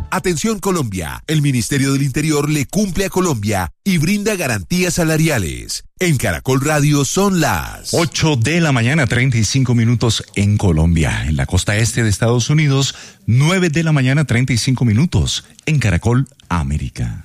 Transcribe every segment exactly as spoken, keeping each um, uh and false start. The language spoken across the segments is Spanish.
Atención Colombia, el Ministerio del Interior le cumple a Colombia y brinda garantías salariales. En Caracol Radio son las ocho de la mañana, treinta y cinco minutos en Colombia. En la costa este de Estados Unidos, nueve de la mañana, treinta y cinco minutos en Caracol América.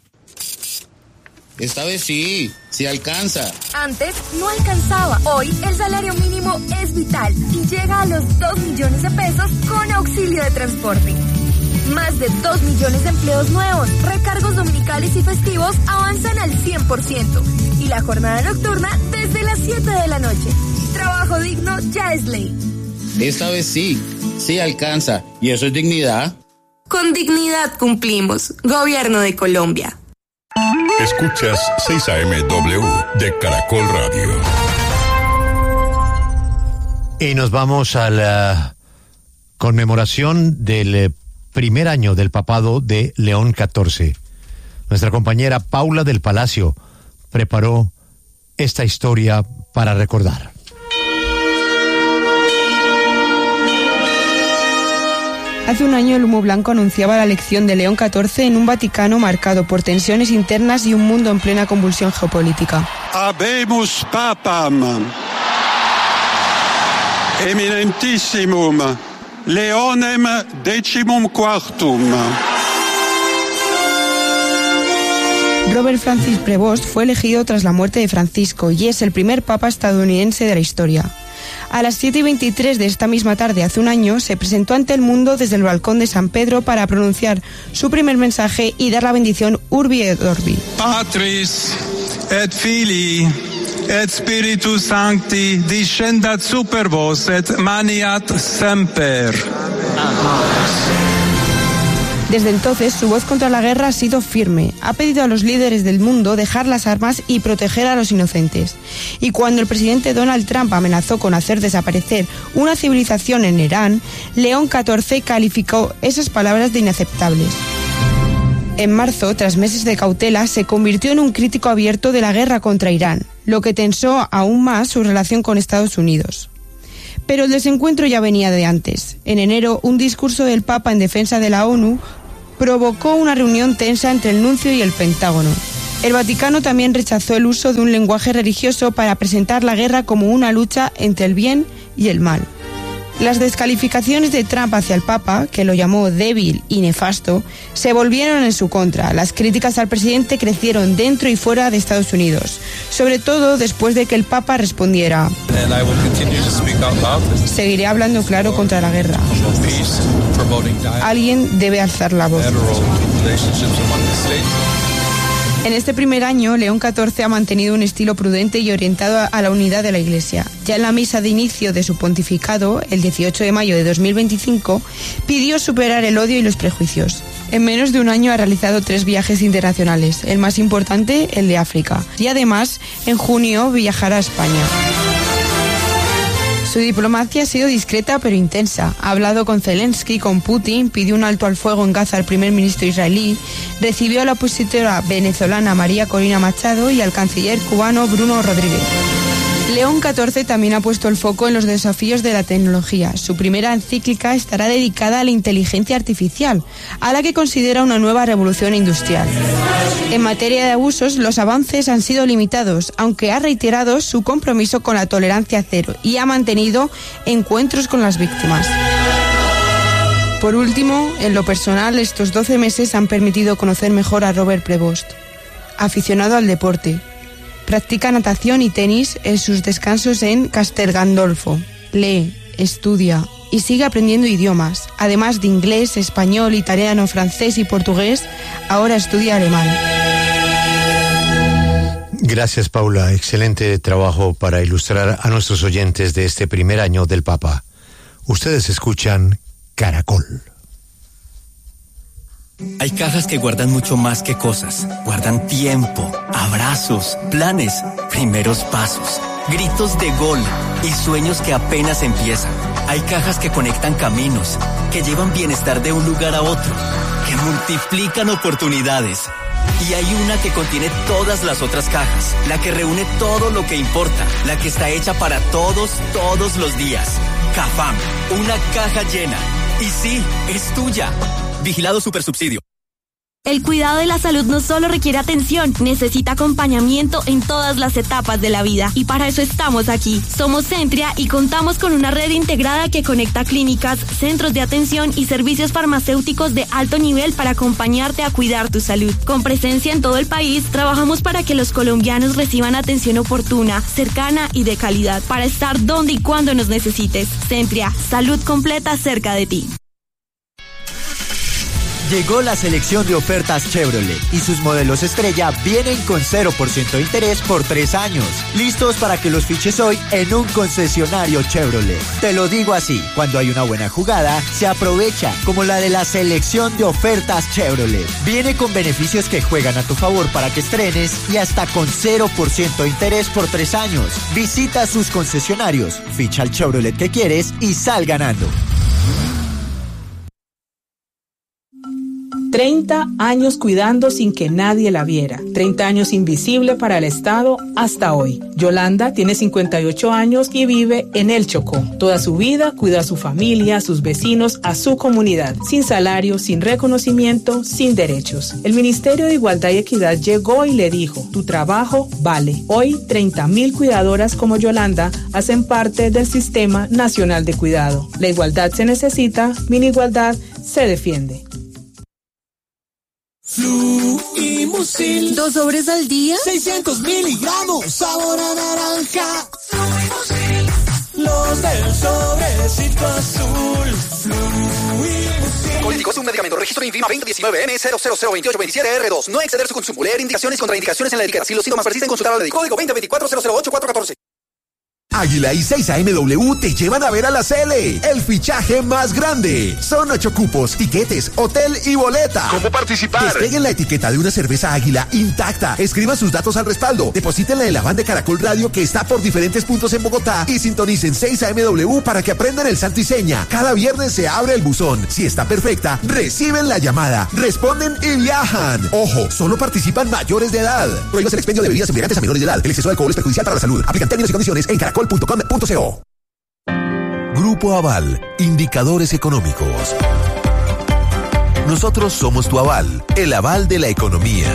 Esta vez sí, sí alcanza. Antes no alcanzaba. Hoy el salario mínimo es vital y llega a los dos millones de pesos con auxilio de transporte. Más de dos millones de empleos nuevos, recargos dominicales y festivos avanzan al cien por ciento. Y la jornada nocturna desde las siete de la noche. Trabajo digno ya es ley. Esta vez sí, sí alcanza. ¿Y eso es dignidad? Con dignidad cumplimos. Gobierno de Colombia. Escuchas seis A M W de Caracol Radio. Y nos vamos a la conmemoración del primer año del papado de León catorce. Nuestra compañera Paula del Palacio preparó esta historia para recordar. Hace un año el humo blanco anunciaba la elección de León catorce en un Vaticano marcado por tensiones internas y un mundo en plena convulsión geopolítica. Habemus papam, eminentissimum, Leonem decimum quartum. Robert Francis Prevost fue elegido tras la muerte de Francisco y es el primer papa estadounidense de la historia. A las siete y veintitrés de esta misma tarde, hace un año, se presentó ante el mundo desde el balcón de San Pedro para pronunciar su primer mensaje y dar la bendición Urbi et Orbi. Patris et Filii et Spiritus Sancti descendat super vos et maniat semper. Desde entonces, su voz contra la guerra ha sido firme. Ha pedido a los líderes del mundo dejar las armas y proteger a los inocentes. Y cuando el presidente Donald Trump amenazó con hacer desaparecer una civilización en Irán, León catorce calificó esas palabras de inaceptables. En marzo, tras meses de cautela, se convirtió en un crítico abierto de la guerra contra Irán, lo que tensó aún más su relación con Estados Unidos. Pero el desencuentro ya venía de antes. En enero, un discurso del Papa en defensa de la ONU provocó una reunión tensa entre el nuncio y el Pentágono. El Vaticano también rechazó el uso de un lenguaje religioso para presentar la guerra como una lucha entre el bien y el mal. Las descalificaciones de Trump hacia el Papa, que lo llamó débil y nefasto, se volvieron en su contra. Las críticas al presidente crecieron dentro y fuera de Estados Unidos, sobre todo después de que el Papa respondiera: seguiré hablando claro contra la guerra. Alguien debe alzar la voz. En este primer año, León catorce ha mantenido un estilo prudente y orientado a la unidad de la Iglesia. Ya en la misa de inicio de su pontificado, el dieciocho de mayo de dos mil veinticinco, pidió superar el odio y los prejuicios. En menos de un año ha realizado tres viajes internacionales, el más importante, el de África. Y además, en junio viajará a España. Su diplomacia ha sido discreta pero intensa. Ha hablado con Zelensky, con Putin, pidió un alto al fuego en Gaza al primer ministro israelí, recibió a la opositora venezolana María Corina Machado y al canciller cubano Bruno Rodríguez. León catorce también ha puesto el foco en los desafíos de la tecnología. Su primera encíclica estará dedicada a la inteligencia artificial, a la que considera una nueva revolución industrial. En materia de abusos, los avances han sido limitados, aunque ha reiterado su compromiso con la tolerancia cero y ha mantenido encuentros con las víctimas. Por último, en lo personal, estos doce meses han permitido conocer mejor a Robert Prevost. Aficionado al deporte, practica natación y tenis en sus descansos en Castel Gandolfo. Lee, estudia y sigue aprendiendo idiomas. Además de inglés, español, italiano, francés y portugués, ahora estudia alemán. Gracias, Paula. Excelente trabajo para ilustrar a nuestros oyentes de este primer año del Papa. Ustedes escuchan Caracol. Hay cajas que guardan mucho más que cosas. Guardan tiempo, abrazos, planes, primeros pasos, gritos de gol y sueños que apenas empiezan. Hay cajas que conectan caminos, que llevan bienestar de un lugar a otro, que multiplican oportunidades. Y hay una que contiene todas las otras cajas, la que reúne todo lo que importa, la que está hecha para todos, todos los días. Cafam, una caja llena. Y sí, es tuya. Vigilado Supersubsidio. El cuidado de la salud no solo requiere atención, necesita acompañamiento en todas las etapas de la vida. Y para eso estamos aquí. Somos Centria y contamos con una red integrada que conecta clínicas, centros de atención y servicios farmacéuticos de alto nivel para acompañarte a cuidar tu salud. Con presencia en todo el país, trabajamos para que los colombianos reciban atención oportuna, cercana y de calidad, para estar donde y cuando nos necesites. Centria, salud completa cerca de ti. Llegó la selección de ofertas Chevrolet y sus modelos estrella vienen con cero por ciento de interés por tres años. Listos para que los fiches hoy en un concesionario Chevrolet. Te lo digo así, cuando hay una buena jugada, se aprovecha, como la de la selección de ofertas Chevrolet. Viene con beneficios que juegan a tu favor para que estrenes y hasta con cero por ciento de interés por tres años. Visita sus concesionarios, ficha el Chevrolet que quieres y sal ganando. treinta años cuidando sin que nadie la viera. treinta años invisible para el Estado hasta hoy. Yolanda tiene cincuenta y ocho años y vive en El Chocó. Toda su vida cuida a su familia, a sus vecinos, a su comunidad. Sin salario, sin reconocimiento, sin derechos. El Ministerio de Igualdad y Equidad llegó y le dijo, tu trabajo vale. Hoy, treinta mil cuidadoras como Yolanda hacen parte del Sistema Nacional de Cuidado. La igualdad se necesita, Minigualdad se defiende. Fluimusil. ¿Dos sobres al día? seiscientos miligramos, sabor a naranja. Fluimusil. Los del sobrecito azul. Fluimusil. Colítico es un medicamento. Registro INVIMA veinte diecinueve N cero cero cero veintiocho veintisiete R dos. No exceder su consumo. Leer indicaciones y contraindicaciones en la etiqueta. Si los síntomas persisten, consultar al médico. Código veinte veinticuatro cero cero ocho cuatro catorce. Águila y seis A M W te llevan a ver a la Cele, el fichaje más grande. Son ocho cupos, tiquetes, hotel y boleta. ¿Cómo participar? Despeguen la etiqueta de una cerveza Águila intacta. Escriban sus datos al respaldo. Deposítenla en la van de Caracol Radio que está por diferentes puntos en Bogotá. Y sintonicen seis A M W para que aprendan el santo y seña. Cada viernes se abre el buzón. Si está perfecta, reciben la llamada, responden y viajan. Ojo, solo participan mayores de edad. Prohíbas el expendio de bebidas embriagantes a menores de edad. El exceso de alcohol es perjudicial para la salud. Aplican términos y condiciones en caracol punto com punto co. Grupo Aval, indicadores económicos. Nosotros somos tu aval, el aval de la economía.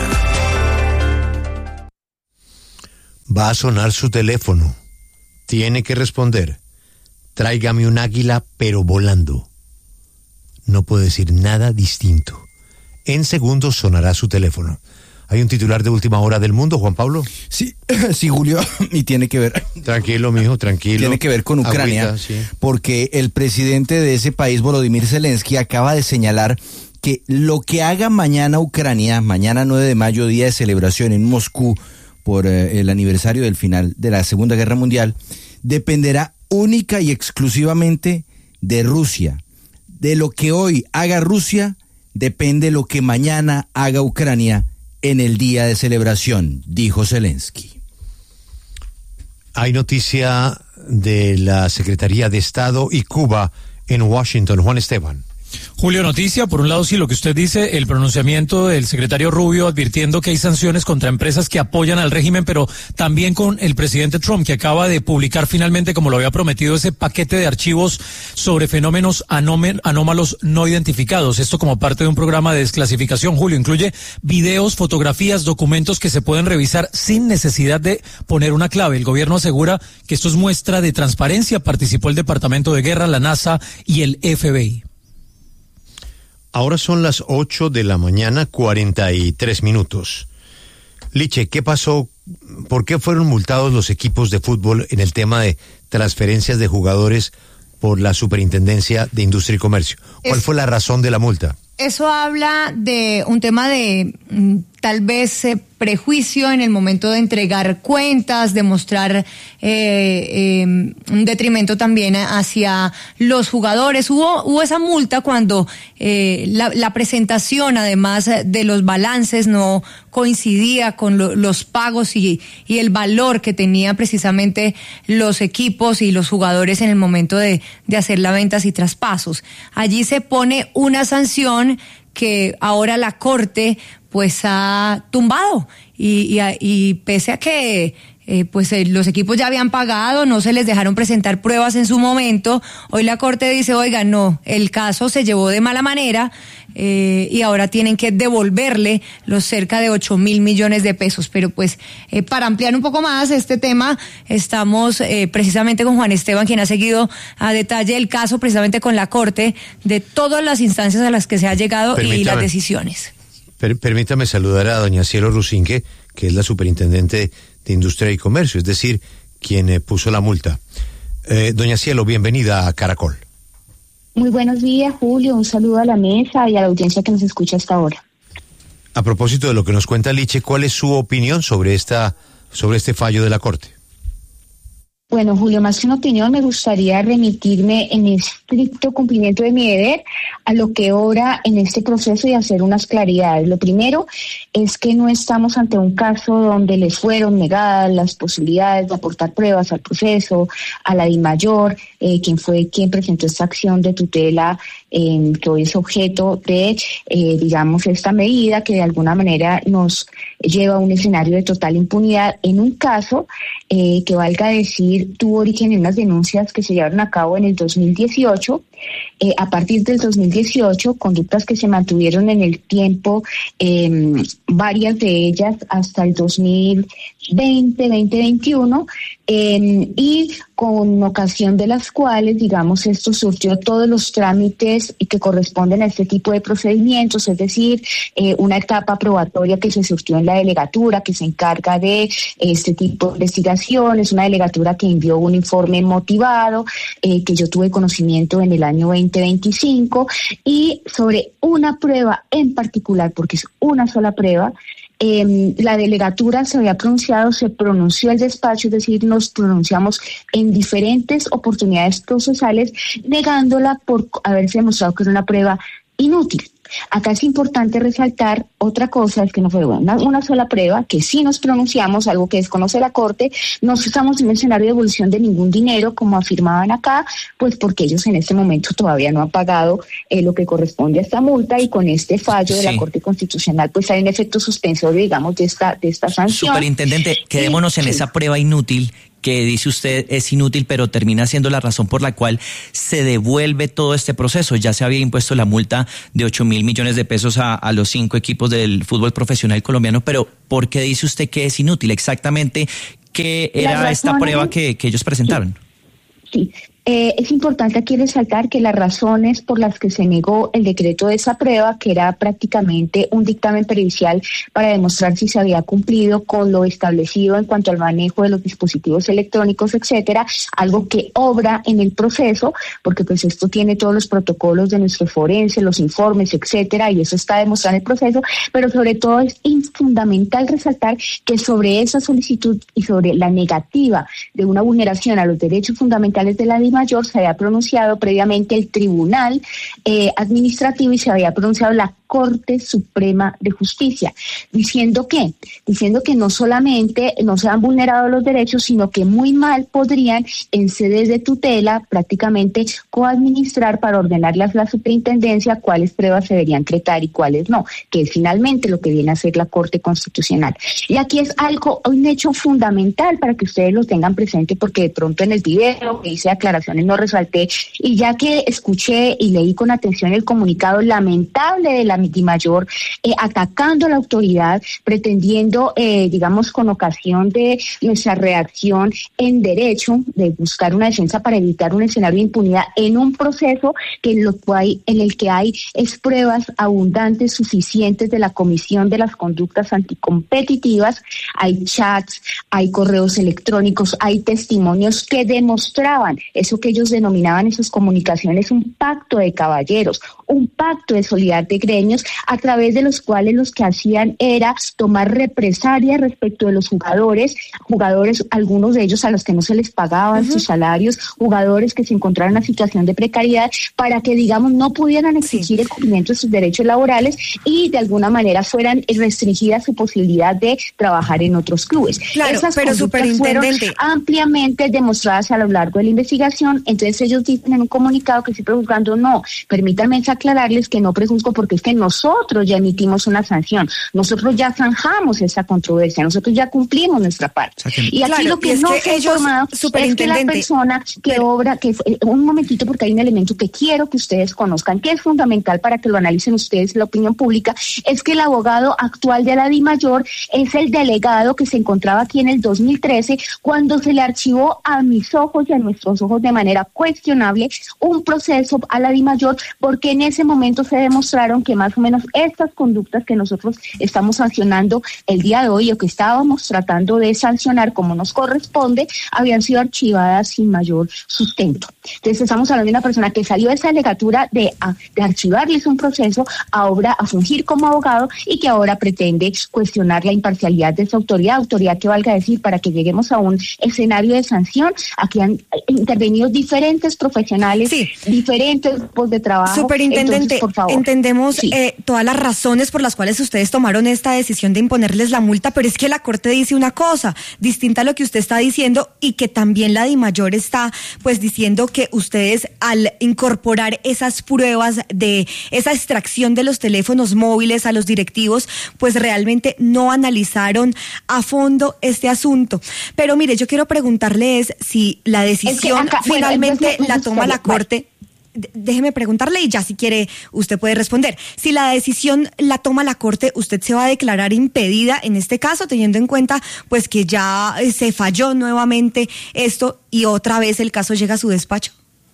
Va a sonar su teléfono. Tiene que responder. Tráigame un águila, pero volando. No puede decir nada distinto. En segundos sonará su teléfono. Hay un titular de última hora del mundo, Juan Pablo. Sí, sí, Julio, y tiene que ver... Tranquilo, mijo, tranquilo. Tiene que ver con Ucrania, Agüita, sí. Porque el presidente de ese país, Volodymyr Zelensky, acaba de señalar que lo que haga mañana Ucrania, mañana nueve de mayo, día de celebración en Moscú, por eh, el aniversario del final de la Segunda Guerra Mundial, dependerá única y exclusivamente de Rusia. De lo que hoy haga Rusia, depende lo que mañana haga Ucrania en el día de celebración, dijo Zelensky. Hay noticia de la Secretaría de Estado y Cuba en Washington. Juan Esteban. Julio, noticia, por un lado sí lo que usted dice, el pronunciamiento del secretario Rubio advirtiendo que hay sanciones contra empresas que apoyan al régimen, pero también con el presidente Trump, que acaba de publicar finalmente, como lo había prometido, ese paquete de archivos sobre fenómenos anómen, anómalos no identificados. Esto como parte de un programa de desclasificación, Julio, incluye videos, fotografías, documentos que se pueden revisar sin necesidad de poner una clave. El gobierno asegura que esto es muestra de transparencia. Participó el Departamento de Guerra, la NASA y el F B I. Ahora son las ocho de la mañana, cuarenta y tres minutos. Liche, ¿qué pasó? ¿Por qué fueron multados los equipos de fútbol en el tema de transferencias de jugadores por la Superintendencia de Industria y Comercio? ¿Cuál es, fue la razón de la multa? Eso habla de un tema de mm, tal vez eh, prejuicio en el momento de entregar cuentas, de mostrar eh, eh, un detrimento también hacia los jugadores. Hubo, hubo esa multa cuando eh, la, la presentación, además de los balances, no coincidía con lo, los pagos y, y el valor que tenían precisamente los equipos y los jugadores en el momento de, de hacer las ventas y traspasos. Allí se pone una sanción que ahora la Corte pues ha tumbado y, y, y pese a que eh, pues eh, los equipos ya habían pagado, no se les dejaron presentar pruebas en su momento. Hoy la Corte dice, oiga, no, el caso se llevó de mala manera eh, y ahora tienen que devolverle los cerca de ocho mil millones de pesos. Pero pues eh, para ampliar un poco más este tema, estamos eh, precisamente con Juan Esteban, quien ha seguido a detalle el caso precisamente con la Corte, de todas las instancias a las que se ha llegado Permítame. y las decisiones. Per, permítame saludar a doña Cielo Rusinque, que es la superintendente de Industria y Comercio, es decir, quien eh, puso la multa. Eh, doña Cielo, bienvenida a Caracol. Muy buenos días, Julio. Un saludo a la mesa y a la audiencia que nos escucha hasta ahora. A propósito de lo que nos cuenta Liche, ¿cuál es su opinión sobre esta, sobre este fallo de la Corte? Bueno, Julio, más que una opinión, me gustaría remitirme en estricto cumplimiento de mi deber a lo que obra en este proceso y hacer unas claridades. Lo primero es que no estamos ante un caso donde les fueron negadas las posibilidades de aportar pruebas al proceso, a la DIMAYOR, eh, quien fue quien presentó esta acción de tutela eh, que hoy es objeto de, eh, digamos, esta medida que de alguna manera nos lleva a un escenario de total impunidad en un caso eh, que valga decir tuvo origen en unas denuncias que se llevaron a cabo en el dos mil dieciocho. Eh, a partir del dos mil dieciocho, conductas que se mantuvieron en el tiempo, eh, varias de ellas hasta el dos mil veinte, dos mil veintiuno, eh, y con ocasión de las cuales, digamos, esto surgió todos los trámites que corresponden a este tipo de procedimientos, es decir, eh, una etapa probatoria que se surgió en la delegatura, que se encarga de este tipo de investigaciones, una delegatura que envió un informe motivado, eh, que yo tuve conocimiento en el año veinte veinticinco, y sobre una prueba en particular, porque es una sola prueba, Eh, la delegatura se había pronunciado, se pronunció el despacho, es decir, nos pronunciamos en diferentes oportunidades procesales, negándola por haberse demostrado que era una prueba inútil. Acá es importante resaltar otra cosa, es que no fue una, una sola prueba, que sí nos pronunciamos, algo que desconoce la Corte, no estamos en un escenario de devolución de ningún dinero, como afirmaban acá, pues porque ellos en este momento todavía no han pagado eh, lo que corresponde a esta multa, y con este fallo de sí. la Corte Constitucional, pues hay un efecto suspensorio, digamos, de esta, de esta sanción. Superintendente, quedémonos sí, en sí. esa prueba inútil, que dice usted es inútil, pero termina siendo la razón por la cual se devuelve todo este proceso. Ya se había impuesto la multa de ocho mil millones de pesos a, a los cinco equipos del fútbol profesional colombiano, pero ¿por qué dice usted que es inútil? Exactamente, ¿qué era esta prueba que, que ellos presentaron? Sí. Eh, es importante aquí resaltar que las razones por las que se negó el decreto de esa prueba, que era prácticamente un dictamen pericial para demostrar si se había cumplido con lo establecido en cuanto al manejo de los dispositivos electrónicos, etcétera, algo que obra en el proceso, porque pues esto tiene todos los protocolos de nuestro forense, los informes, etcétera, y eso está demostrado en el proceso, pero sobre todo es fundamental resaltar que sobre esa solicitud y sobre la negativa de una vulneración a los derechos fundamentales de la DIMAYOR se había pronunciado previamente el Tribunal eh, Administrativo y se había pronunciado la Corte Suprema de Justicia, diciendo que, diciendo que no solamente no se han vulnerado los derechos, sino que muy mal podrían en sedes de tutela prácticamente coadministrar para ordenarles a la superintendencia cuáles pruebas se deberían tratar y cuáles no, que es finalmente lo que viene a hacer la Corte Constitucional. Y aquí es algo, un hecho fundamental para que ustedes lo tengan presente, porque de pronto en el video que hice aclaraciones no resalté, y ya que escuché y leí con atención el comunicado lamentable de la DIMAYOR eh, atacando a la autoridad, pretendiendo, eh, digamos, con ocasión de nuestra reacción en derecho de buscar una defensa para evitar un escenario de impunidad en un proceso que en, lo cual, en el que hay es pruebas abundantes, suficientes de la Comisión de las Conductas Anticompetitivas, hay chats, hay correos electrónicos, hay testimonios que demostraban eso que ellos denominaban en sus comunicaciones un pacto de caballeros, un pacto de solidaridad de gremios, a través de los cuales los que hacían era tomar represalias respecto de los jugadores, jugadores, algunos de ellos a los que no se les pagaban uh-huh. sus salarios, jugadores que se encontraron en una situación de precariedad, para que, digamos, no pudieran exigir sí. el cumplimiento de sus derechos laborales y de alguna manera fueran restringidas su posibilidad de trabajar en otros clubes. Claro, Esas pero superintendente, fueron ampliamente demostradas a lo largo de la investigación. Entonces ellos dicen en un comunicado que estoy prejuzgando, no, permítanme aclararles que no prejuzgo porque es que nosotros ya emitimos una sanción, nosotros ya zanjamos esa controversia, nosotros ya cumplimos nuestra parte. O sea, que, y aquí claro, lo que no se ha informado es que la persona que pero, obra, que un momentito porque hay un elemento que quiero que ustedes conozcan, que es fundamental para que lo analicen ustedes, la opinión pública, es que el abogado actual de la DIMAYOR es el delegado que se encontraba aquí en el dos mil trece cuando se le archivó a mis ojos y a nuestros ojos de manera cuestionable un proceso a la DIMAYOR, porque en ese momento se demostraron que más o menos estas conductas que nosotros estamos sancionando el día de hoy o que estábamos tratando de sancionar como nos corresponde, habían sido archivadas sin mayor sustento. Entonces estamos hablando de una persona que salió de esa legatura de, a, de archivarles un proceso ahora a fungir como abogado y que ahora pretende cuestionar la imparcialidad de esa autoridad, autoridad que valga decir, para que lleguemos a un escenario de sanción. Aquí han intervenido diferentes profesionales, sí. diferentes grupos de trabajo. Superintendente, Entonces, por favor, entendemos sí. eh, todas las razones por las cuales ustedes tomaron esta decisión de imponerles la multa, pero es que la Corte dice una cosa distinta a lo que usted está diciendo y que también la DIMAYOR está pues diciendo que ustedes al incorporar esas pruebas de esa extracción de los teléfonos móviles a los directivos, pues realmente no analizaron a fondo este asunto. Pero mire, yo quiero preguntarle es si la decisión es que acá, finalmente bueno, entonces, la toma la Corte. Déjeme preguntarle y ya si quiere usted puede responder. Si la decisión la toma la Corte, ¿usted se va a declarar impedida en este caso, teniendo en cuenta pues que ya se falló nuevamente esto y otra vez el caso llega a su despacho?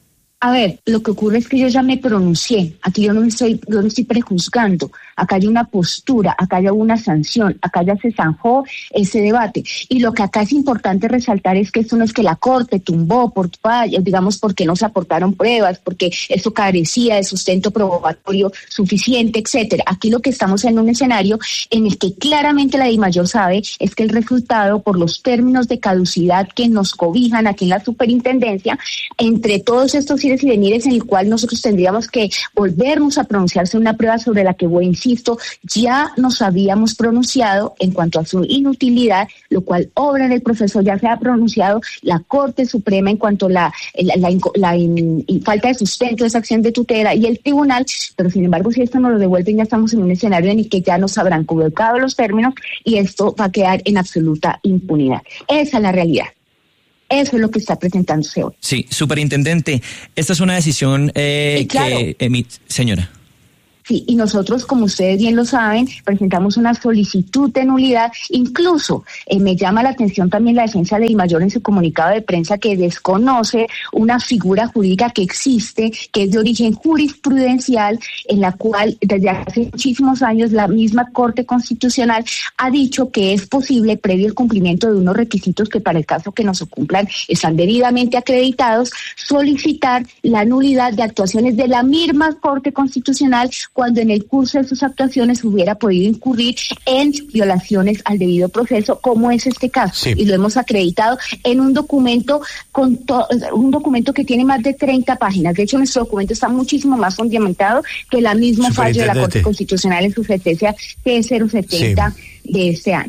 A ver, lo que ocurre es que yo ya me pronuncié, aquí yo no estoy, yo no estoy prejuzgando, acá hay una postura, acá hay una sanción, acá ya se zanjó ese debate. Y lo que acá es importante resaltar es que esto no es que la Corte tumbó, por, digamos, porque no se aportaron pruebas, porque esto carecía de sustento probatorio suficiente, etcétera. Aquí lo que estamos en un escenario en el que claramente la DIMAYOR sabe es que el resultado, por los términos de caducidad que nos cobijan aquí en la superintendencia, entre todos estos ires y venires en el cual nosotros tendríamos que volvernos a pronunciarse una prueba sobre la que, voy, insisto, ya nos habíamos pronunciado en cuanto a su inutilidad, lo cual obra en el proceso, ya se ha pronunciado la Corte Suprema en cuanto a la, la, la, la in, in, falta de sustento de esa acción de tutela y el tribunal, pero sin embargo si esto nos lo devuelven ya estamos en un escenario en el que ya nos habrán colocado los términos y esto va a quedar en absoluta impunidad. Esa es la realidad. Eso es lo que está presentándose hoy. Sí, superintendente, esta es una decisión eh, sí, claro. que emite, señora. Sí, y nosotros, como ustedes bien lo saben, presentamos una solicitud de nulidad. Incluso eh, me llama la atención también la defensa de DIMAYOR en su comunicado de prensa, que desconoce una figura jurídica que existe, que es de origen jurisprudencial, en la cual desde hace muchísimos años la misma Corte Constitucional ha dicho que es posible, previo el cumplimiento de unos requisitos que para el caso que no se cumplan están debidamente acreditados, solicitar la nulidad de actuaciones de la misma Corte Constitucional cuando en el curso de sus actuaciones hubiera podido incurrir en violaciones al debido proceso, como es este caso. Sí. Y lo hemos acreditado en un documento con to- un documento que tiene más de treinta páginas. De hecho, nuestro documento está muchísimo más fundamentado que el mismo fallo de la Corte Constitucional en su sentencia T cero setenta sí. de este año.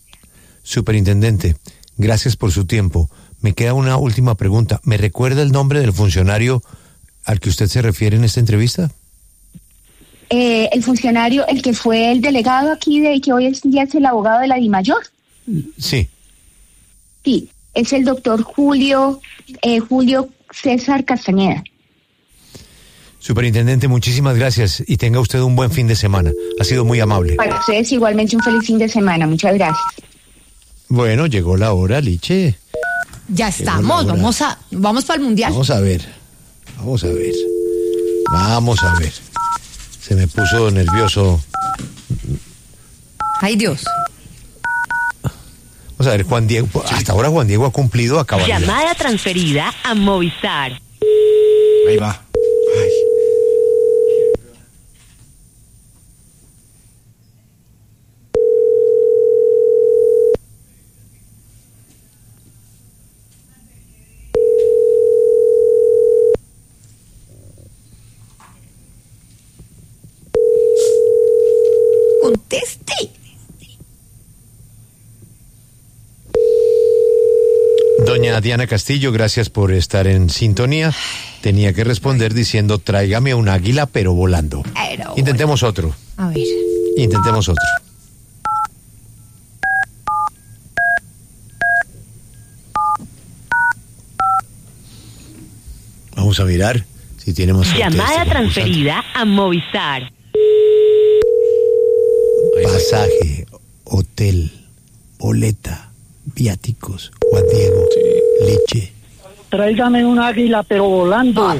Superintendente, gracias por su tiempo. Me queda una última pregunta. ¿Me recuerda el nombre del funcionario al que usted se refiere en esta entrevista? Eh, el funcionario, el que fue el delegado aquí de que hoy en día es el abogado de la DIMAYOR. Sí. Sí, es el doctor Julio, eh, Julio César Castañeda. Superintendente, muchísimas gracias y tenga usted un buen fin de semana. Ha sido muy amable. Para ustedes igualmente un feliz fin de semana. Muchas gracias. Bueno, llegó la hora, Liche. Ya estamos, vamos a, vamos para el Mundial. Vamos a ver, vamos a ver, vamos a ver. Se me puso nervioso. Ay, Dios. Vamos a ver, Juan Diego. Hasta ahora Juan Diego ha cumplido a cabalidad. Llamada transferida a Movistar. Ahí va. Ay. Conteste. Doña Diana Castillo, gracias por estar en sintonía. tenía que responder diciendo tráigame un águila pero volando. Pero Intentemos otro. A ver. Intentemos otro. Vamos a mirar si tenemos suerte Llamada este transferida a Movistar. Pasaje, hotel, boleta, viáticos, Juan Diego, Liche. Tráigame un águila, pero volando.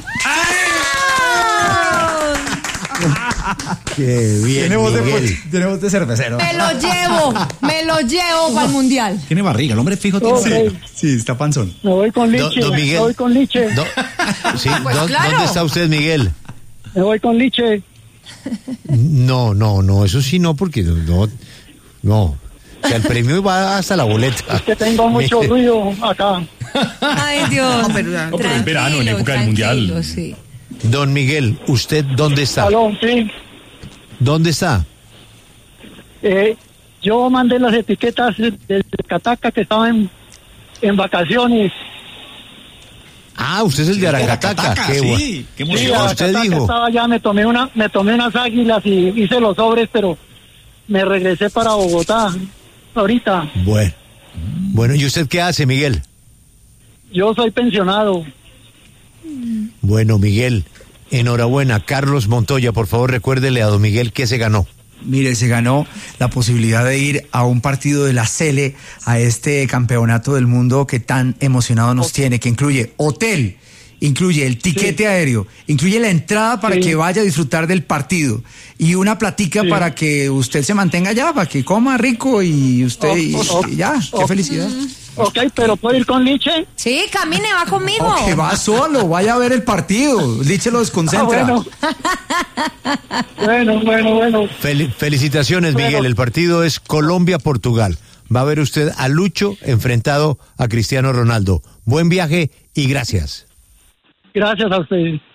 Qué bien, Tiene voz de, Miguel. poch- tiene voz de cervecero. Me lo llevo, me lo llevo para el mundial. Tiene barriga, el hombre fijo tiene Ok. barriga. Sí, está panzón. Me voy con Don- Liche. don Miguel. Me voy con Liche. Do- sí, Pues ¿dó- claro. ¿Dónde está usted, Miguel? Me voy con Liche. No, no, no, eso sí no, porque no, no. O sea, el premio va hasta la boleta. Es que tengo mucho Mire, ruido acá. Ay, Dios. No, pero es verano, en época del mundial. Sí. Don Miguel, ¿usted dónde está? Aló, sí. ¿Dónde está? Eh, yo mandé las etiquetas del Cataca que estaba en, en vacaciones. Ah, usted es el de Aracataca. Aracataca, Qué sí, bueno. qué Sí, emoción. Usted Aracataca dijo. estaba allá, me tomé una, me tomé unas águilas y hice los sobres, pero me regresé para Bogotá ahorita. Bueno. Bueno, ¿y usted qué hace, Miguel? Yo soy pensionado. Bueno, Miguel, enhorabuena. Carlos Montoya, por favor, recuérdele a don Miguel que se ganó. Mire, se ganó la posibilidad de ir a un partido de la Sele, a este campeonato del mundo que tan emocionado nos tiene, que incluye hotel, incluye el tiquete aéreo, incluye la entrada para Sí. que vaya a disfrutar del partido y una platica Sí. para que usted se mantenga allá, para que coma rico y usted y, Oh, oh, y ya, qué oh. felicidad. Ok, pero ¿puedo ir con Liche? Sí, camine, va conmigo. O que va solo, vaya a ver el partido, Liche lo desconcentra. Ah, bueno. bueno, bueno, bueno. Fel- felicitaciones, Miguel. Bueno. El partido es Colombia-Portugal. Va a ver usted a Lucho enfrentado a Cristiano Ronaldo. Buen viaje y gracias. Gracias a ustedes.